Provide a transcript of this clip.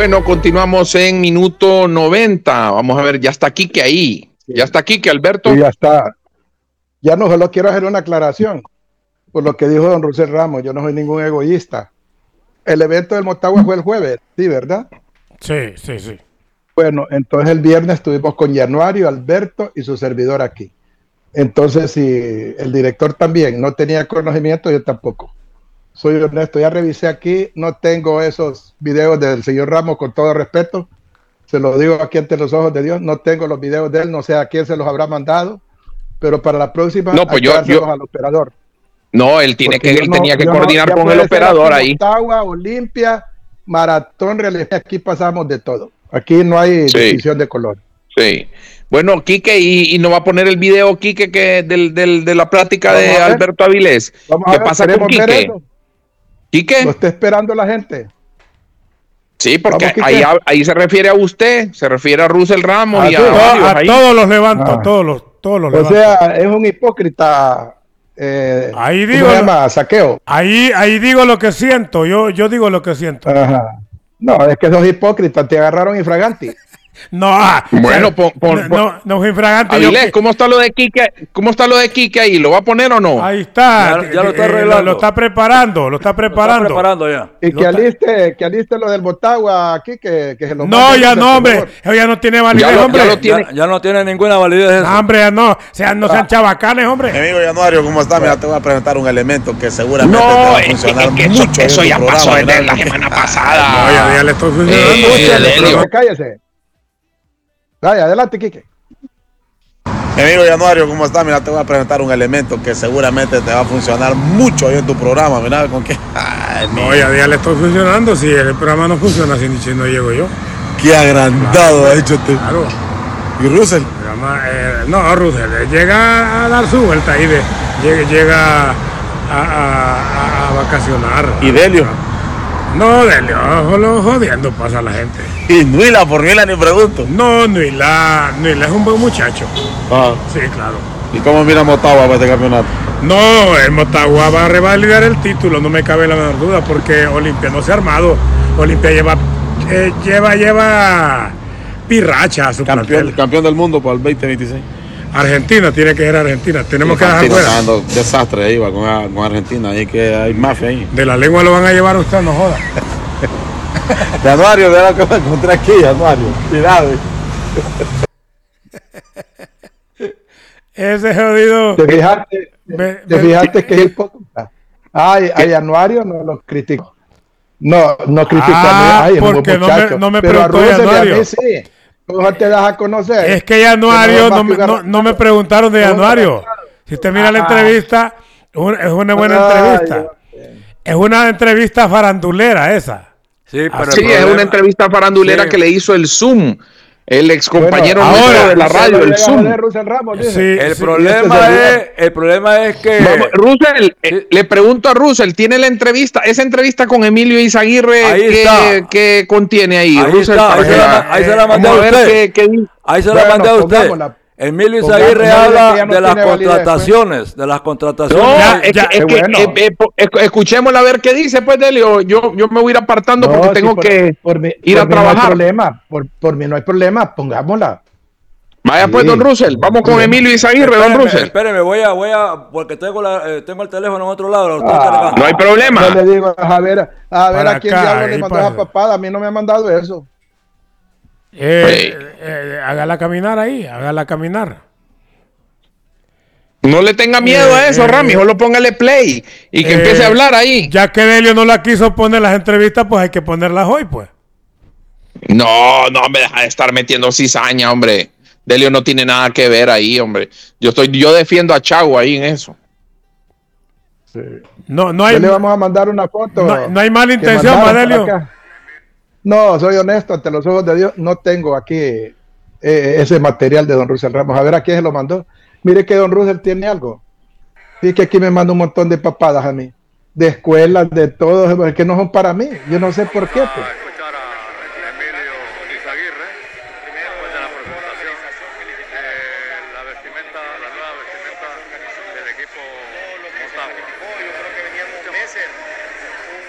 Bueno, continuamos en minuto 90. Vamos a ver, ya está Quique ahí. Sí. Ya está Quique, Alberto. Sí, ya está. Ya no solo quiero hacer una aclaración por lo que dijo don Rusel Ramos. Yo no soy ningún egoísta. El evento del Motagua fue el jueves, ¿sí, verdad? Sí. Bueno, entonces el viernes estuvimos con Januario, Alberto y su servidor aquí. Entonces, si el director también no tenía conocimiento, yo tampoco. Soy honesto, ya revisé aquí, no tengo esos videos del señor Ramos, con todo respeto. Se lo digo aquí ante los ojos de Dios, no tengo los videos de él, no sé a quién se los habrá mandado, pero para la próxima no, pues hay que dárselos al operador. No, él tenía que coordinar con el operador ahí. Motagua, Olimpia, Maratón, Realidad, aquí pasamos de todo. Aquí no hay distinción de color. Sí. Bueno, Quique, ¿y no va a poner el video, Quique, de la plática de Alberto Avilés? ¿Qué pasa con Quique? ¿Quique? Lo está esperando la gente. Sí, porque ahí se refiere a usted, se refiere a Rusel Ramos y a todos los levanto, todos los levanto. O sea, es un hipócrita. Ahí digo, ¿cómo se llama? Saqueo. Ahí digo lo que siento, yo digo lo que siento. Ajá. No, es que sos hipócrita, te agarraron infraganti. No, bueno, no infragante. Avilés, ¿cómo está lo de Quique? ¿Cómo está lo de Quique ahí? ¿Lo va a poner o no? Ahí está. Ya lo está arreglando. Lo está preparando. Lo está preparando ya. Y que aliste lo del Motagua aquí, que se lo no, ya no, hombre. Ya no tiene validez, hombre. Ya no tiene ninguna validez. No, hombre, ya no. No sean chabacanes, hombre. Mi amigo Januario, ¿cómo está? Mira, te voy a presentar un elemento que seguramente te va a funcionar mucho. Eso ya pasó desde la semana pasada. No, ya le estoy funcionando. Cállese. Vaya, adelante, Quique. Mi amigo Januario, ¿cómo está? Mira, te voy a presentar un elemento que seguramente te va a funcionar mucho ahí en tu programa. Mira, con qué. No, ya le estoy funcionando. Si el programa no funciona, si no llego yo. Qué agrandado ha hecho usted. Claro. ¿Y Rusel? No, Rusel llega a dar su vuelta ahí. Llega a vacacionar. ¿Y Delio? No, Delio, solo jodiendo pasa la gente. ¿Y Nuila? Por Nuila ni pregunto. No, Nuila es un buen muchacho. Ah. Sí, claro. ¿Y cómo mira Motagua para este campeonato? No, el Motagua va a revalidar el título, no me cabe la menor duda, porque Olimpia no se ha armado. Olimpia lleva pirracha a su campeón del mundo para el 2026. Argentina, tiene que ser Argentina. Tenemos que dejar fuera. Está dando desastre ahí con Argentina, ahí que hay mafia ahí. De la lengua lo van a llevar a usted, no joda. Januario, de lo que me encontré aquí, Januario. Cuidado. Ese jodido. ¿Te fijaste que es hipócrita? A Januario no lo critico. No critico a mí. Porque no me preguntó Januario. A mí sí. ¿Cómo te das a conocer? Es que Januario, no me preguntaron de Januario. Si usted mira la entrevista, es una buena entrevista. Es una entrevista farandulera esa. Sí, es una entrevista farandulera que le hizo el Zoom. El ex compañero de la radio, el Zoom. El problema es que... Vamos, Rusel, le pregunto a Rusel, ¿tiene la entrevista? Esa entrevista con Emilio Izaguirre, ¿qué contiene ahí? Ahí se la mandé a usted. Ahí se la mandé a usted. Emilio Izaguirre habla de las contrataciones. Escuchémosla a ver qué dice, pues, Delio. Yo me voy a ir apartando porque tengo que ir a trabajar. Por mí no hay problema, pongámosla. Vaya pues, don Rusel, vamos con Emilio Izaguirre, don Rusel. Espéreme, voy a porque tengo el teléfono en otro lado. No hay problema. Yo le digo, a ver a quién diablo le mandó esa papada. A mí no me ha mandado eso. Hágala caminar ahí, hágala caminar. No le tenga miedo a eso, Rami, solo póngale play y que empiece a hablar ahí. Ya que Delio no la quiso poner las entrevistas, pues hay que ponerlas hoy, pues. No me deja de estar metiendo cizaña, hombre. Delio no tiene nada que ver ahí, hombre. Yo defiendo a Chago ahí en eso. Sí. No hay. Le vamos a mandar una foto. No hay mala intención, Delio. No, soy honesto, ante los ojos de Dios, no tengo aquí ese material de don Rusel Ramos. A ver a quién se lo mandó. Mire que don Rusel tiene algo. Y que aquí me manda un montón de papadas a mí. De escuelas, de todo, que no son para mí. Yo no sé por qué, pues.